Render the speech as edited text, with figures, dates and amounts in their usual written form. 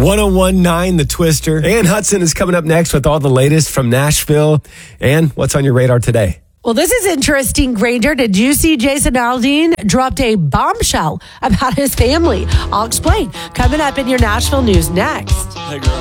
1019 The Twister. Ann Hudson is coming up next with all the latest from Nashville. And what's on your radar today? Well, this is interesting, Granger. Did you see Jason Aldean dropped a bombshell about his family? I'll explain. Coming up in your Nashville news next. Hey, girl.